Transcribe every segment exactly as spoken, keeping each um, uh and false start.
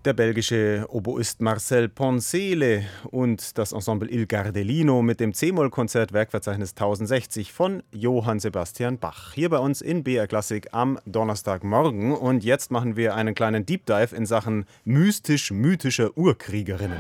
Der belgische Oboist Marcel Poncele und das Ensemble Il Gardelino mit dem C-Moll-Konzert Werkverzeichnis tausendsechzig von Johann Sebastian Bach. Hier bei uns in B R Klassik am Donnerstagmorgen. Und jetzt machen wir einen kleinen Deep Dive in Sachen mystisch-mythischer Urkriegerinnen.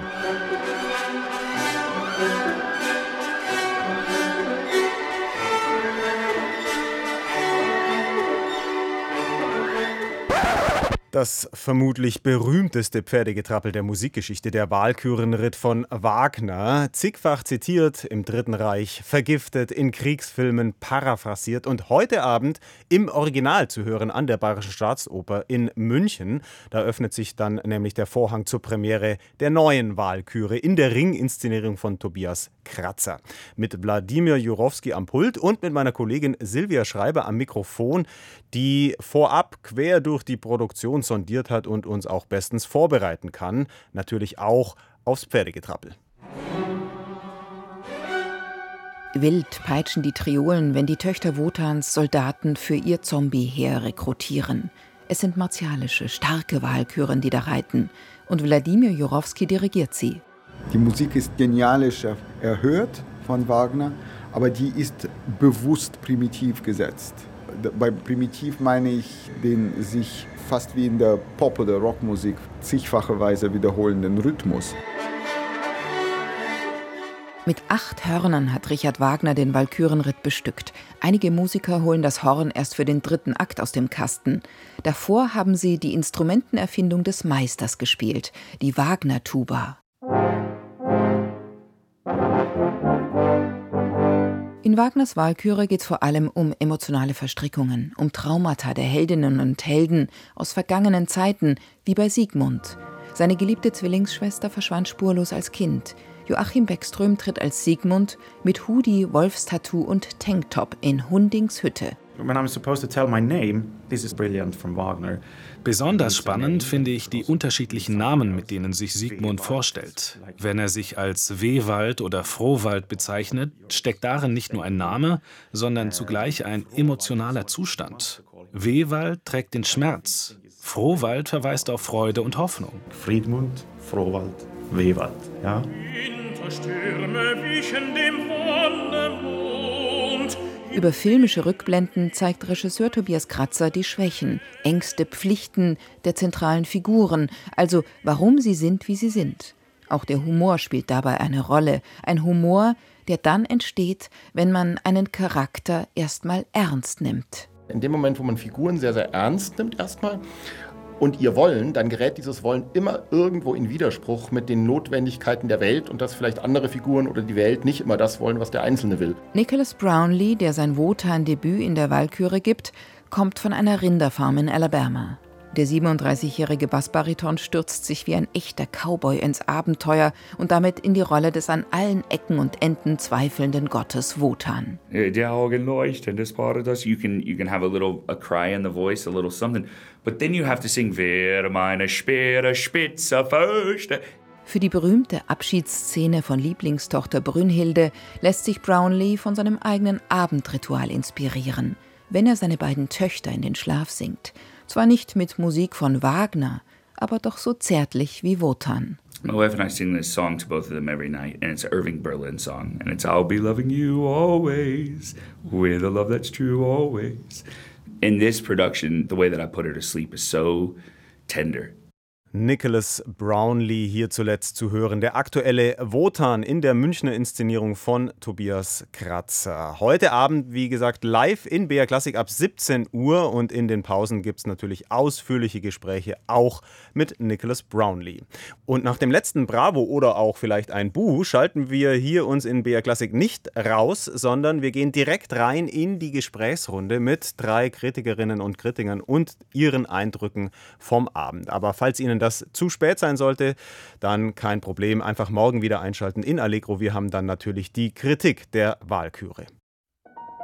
Das vermutlich berühmteste Pferdegetrappel der Musikgeschichte, der Walkürenritt von Wagner, zigfach zitiert im Dritten Reich, vergiftet, in Kriegsfilmen paraphrasiert und heute Abend im Original zu hören an der Bayerischen Staatsoper in München. Da öffnet sich dann nämlich der Vorhang zur Premiere der neuen Walküre in der Ringinszenierung von Tobias Kratzer. Mit Wladimir Jurowski am Pult und mit meiner Kollegin Silvia Schreiber am Mikrofon, die vorab quer durch die Produktion sondiert hat und uns auch bestens vorbereiten kann. Natürlich auch aufs Pferdegetrappel. Wild peitschen die Triolen, wenn die Töchter Wotans Soldaten für ihr Zombie-Heer rekrutieren. Es sind martialische, starke Walküren, die da reiten. Und Wladimir Jurowski dirigiert sie. Die Musik ist genialisch erhört von Wagner, aber die ist bewusst primitiv gesetzt. Bei primitiv meine ich den sich fast wie in der Pop- oder Rockmusik zigfache Weise wiederholenden Rhythmus. Mit acht Hörnern hat Richard Wagner den Walkürenritt bestückt. Einige Musiker holen das Horn erst für den dritten Akt aus dem Kasten. Davor haben sie die Instrumentenerfindung des Meisters gespielt, die Wagner-Tuba. In Wagners Walküre geht es vor allem um emotionale Verstrickungen, um Traumata der Heldinnen und Helden aus vergangenen Zeiten, wie bei Siegmund. Seine geliebte Zwillingsschwester verschwand spurlos als Kind. Joachim Beckström tritt als Siegmund mit Hoodie, Wolfstattoo und Tanktop in Hundings Hütte. When I'm supposed to tell my name, this is brilliant from Wagner. Besonders spannend finde ich die unterschiedlichen Namen, mit denen sich Siegmund vorstellt. Wenn er sich als Wehwald oder Frohwald bezeichnet, steckt darin nicht nur ein Name, sondern zugleich ein emotionaler Zustand. Wehwald trägt den Schmerz, Frohwald verweist auf Freude und Hoffnung. Friedmund, Frohwald, Wehwald, ja? Winterstürme wichen dem Wonnemond. Über filmische Rückblenden zeigt Regisseur Tobias Kratzer die Schwächen, Ängste, Pflichten der zentralen Figuren, also warum sie sind, wie sie sind. Auch der Humor spielt dabei eine Rolle. Ein Humor, der dann entsteht, wenn man einen Charakter erstmal ernst nimmt. In dem Moment, wo man Figuren sehr, sehr ernst nimmt erstmal und ihr Wollen, dann gerät dieses Wollen immer irgendwo in Widerspruch mit den Notwendigkeiten der Welt und dass vielleicht andere Figuren oder die Welt nicht immer das wollen, was der Einzelne will. Nicholas Brownlee, der sein Wotan-Debüt in der Walküre gibt, kommt von einer Rinderfarm in Alabama. Der siebenunddreißigjährige Bassbariton stürzt sich wie ein echter Cowboy ins Abenteuer und damit in die Rolle des an allen Ecken und Enden zweifelnden Gottes Wotan. Die Augen leuchten des Paradies. You can you can have a little a cry in the voice, a little something, but then you have to sing Wer meine Speere spitze Fürchte. Für die berühmte Abschiedsszene von Lieblingstochter Brünnhilde lässt sich Brownlee von seinem eigenen Abendritual inspirieren, wenn er seine beiden Töchter in den Schlaf singt. Zwar nicht mit Musik von Wagner, aber doch so zärtlich wie Wotan. My wife and I sing this song to both of them every night, and it's an Irving Berlin song, and it's I'll be loving you always, with a love that's true always. In this production, the way that I put her to sleep is so tender. Nicholas Brownlee hier zuletzt zu hören. Der aktuelle Wotan in der Münchner Inszenierung von Tobias Kratzer. Heute Abend, wie gesagt, live in B R Klassik ab siebzehn Uhr und in den Pausen gibt es natürlich ausführliche Gespräche auch mit Nicholas Brownlee. Und nach dem letzten Bravo oder auch vielleicht ein Buh schalten wir hier uns in B R Klassik nicht raus, sondern wir gehen direkt rein in die Gesprächsrunde mit drei Kritikerinnen und Kritikern und ihren Eindrücken vom Abend. Aber falls Ihnen das zu spät sein sollte, dann kein Problem. Einfach morgen wieder einschalten in Allegro. Wir haben dann natürlich die Kritik der Walküre.